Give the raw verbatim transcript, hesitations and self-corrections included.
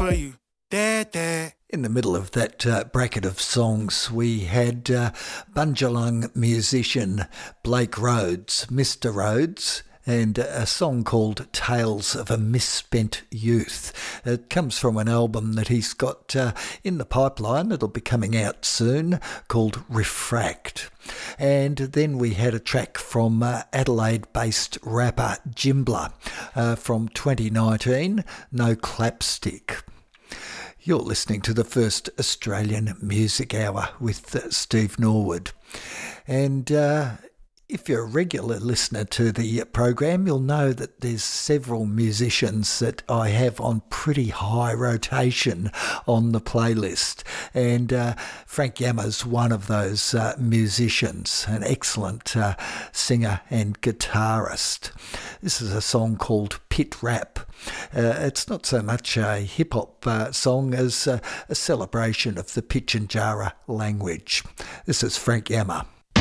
for you. Dad, dad. In the middle of that uh, bracket of songs, we had uh, Bundjalung musician Blake Rhodes, Mister Rhodes, and a song called Tales of a Misspent Youth. It comes from an album that he's got uh, in the pipeline. It'll be coming out soon, called Refract. And then we had a track from uh, Adelaide-based rapper Jimbler uh, from twenty nineteen, No Clapstick. You're listening to the first Australian Music Hour with uh, Steve Norwood. And uh, if you're a regular listener to the program, you'll know that there's several musicians that I have on pretty high rotation on the playlist. And uh, Frank Yama's one of those uh, musicians, an excellent uh, singer and guitarist. This is a song called Pit Rap. Uh, it's not so much a hip-hop uh, song as uh, a celebration of the Pitjantjatjara language. This is Frank Yama.